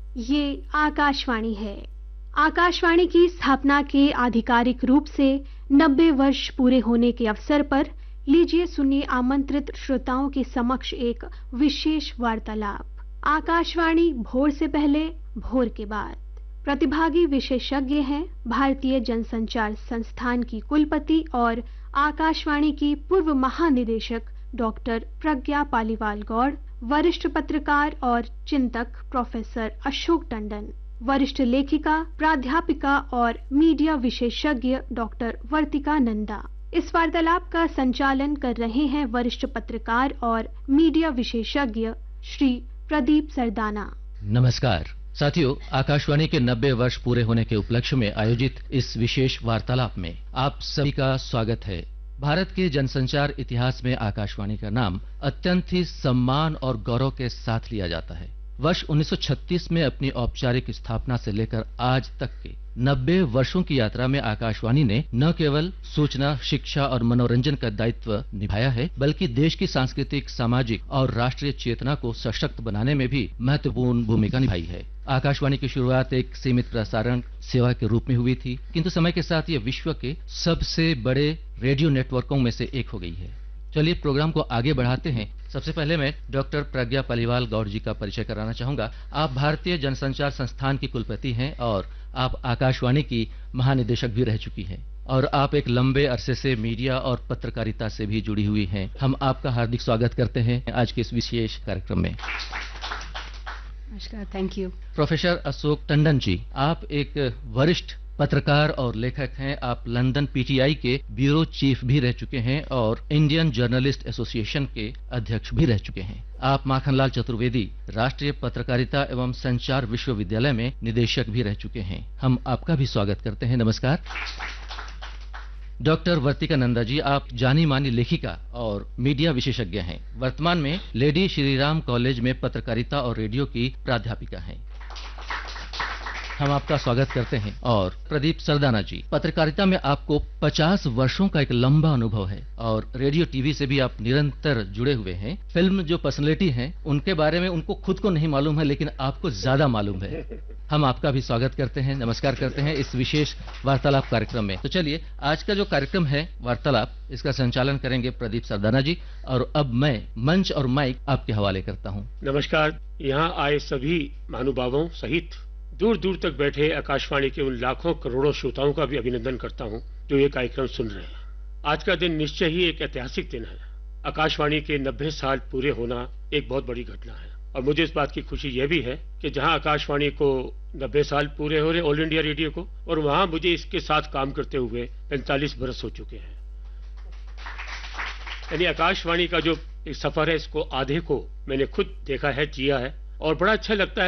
ये आकाशवाणी है। आकाशवाणी की स्थापना के आधिकारिक रूप से 90 वर्ष पूरे होने के अवसर पर लीजिए सुनिए आमंत्रित श्रोताओं के समक्ष एक विशेष वार्तालाप। आकाशवाणी भोर से पहले, भोर के बाद। प्रतिभागी विशेषज्ञ हैं भारतीय जनसंचार संस्थान की कुलपति और आकाशवाणी की पूर्व महानिदेशक डॉक्टर प्रज्ञा पालीवाल गौड़, वरिष्ठ पत्रकार और चिंतक प्रोफेसर अशोक टंडन, वरिष्ठ लेखिका, प्राध्यापिका और मीडिया विशेषज्ञ डॉक्टर वर्तिका नंदा। इस वार्तालाप का संचालन कर रहे हैं वरिष्ठ पत्रकार और मीडिया विशेषज्ञ श्री प्रदीप सरदाना। नमस्कार साथियों, आकाशवाणी के 90 वर्ष पूरे होने के उपलक्ष्य में आयोजित इस विशेष वार्तालाप में आप सभी का स्वागत है। भारत के जनसंचार इतिहास में आकाशवाणी का नाम अत्यंत ही सम्मान और गौरव के साथ लिया जाता है। वर्ष 1936 में अपनी औपचारिक स्थापना से लेकर आज तक के 90 वर्षों की यात्रा में आकाशवाणी ने न केवल सूचना, शिक्षा और मनोरंजन का दायित्व निभाया है, बल्कि देश की सांस्कृतिक, सामाजिक और राष्ट्रीय चेतना को सशक्त बनाने में भी महत्वपूर्ण भूमिका निभाई है। आकाशवाणी की शुरुआत एक सीमित प्रसारण सेवा के रूप में हुई थी, किंतु समय के साथ ये विश्व के सबसे बड़े रेडियो नेटवर्कों में से एक हो गई है। चलिए प्रोग्राम को आगे बढ़ाते हैं। सबसे पहले मैं डॉक्टर प्रज्ञा पालीवाल गौड़ जी का परिचय कराना चाहूंगा। आप भारतीय जनसंचार संस्थान की कुलपति हैं और आप आकाशवाणी की महानिदेशक भी रह चुकी हैं और आप एक लंबे अरसे से मीडिया और पत्रकारिता से भी जुड़ी हुई हैं। हम आपका हार्दिक स्वागत करते हैं आज के इस विशेष कार्यक्रम में। नमस्कार, thank you. Professor Ashok Tandon ji, आप एक वरिष्ठ पत्रकार और लेखक हैं। आप लंदन पीटीआई के ब्यूरो चीफ भी रह चुके हैं और इंडियन जर्नलिस्ट एसोसिएशन के अध्यक्ष भी रह चुके हैं। आप माखनलाल चतुर्वेदी राष्ट्रीय पत्रकारिता एवं संचार विश्वविद्यालय में निदेशक भी रह चुके हैं। हम आपका भी स्वागत करते हैं। नमस्कार। डॉक्टर वर्तिका नंदा जी, आप जानी मानी लेखिका और मीडिया विशेषज्ञ हैं। वर्तमान में लेडी श्रीराम कॉलेज में पत्रकारिता और रेडियो की प्राध्यापिका हैं। हम आपका स्वागत करते हैं। और प्रदीप सरदाना जी, पत्रकारिता में आपको 50 वर्षों का एक लंबा अनुभव है और रेडियो टीवी से भी आप निरंतर जुड़े हुए हैं। फिल्म जो पर्सनैलिटी हैं उनके बारे में उनको खुद को नहीं मालूम है, लेकिन आपको ज्यादा मालूम है। हम आपका भी स्वागत करते हैं, नमस्कार करते हैं इस विशेष वार्तालाप कार्यक्रम में। तो चलिए, आज का जो कार्यक्रम है वार्तालाप, इसका संचालन करेंगे प्रदीप सरदाना जी और अब मैं मंच और माइक आपके हवाले करता हूँ। नमस्कार। यहाँ आए सभी महानुभावों सहित दूर दूर तक बैठे आकाशवाणी के उन लाखों करोड़ों श्रोताओं का भी अभिनंदन करता हूं जो ये कार्यक्रम सुन रहे हैं। आज का दिन निश्चय ही एक ऐतिहासिक दिन है। आकाशवाणी के 90 साल पूरे होना एक बहुत बड़ी घटना है और मुझे इस बात की खुशी यह भी है कि जहां आकाशवाणी को 90 साल पूरे हो रहे, ऑल इंडिया रेडियो को, और वहां मुझे इसके साथ काम करते हुए 45 बरस हो चुके हैं। यानी आकाशवाणी का जो एक सफर है, इसको आधे को मैंने खुद देखा है, जिया है और बड़ा अच्छा लगता है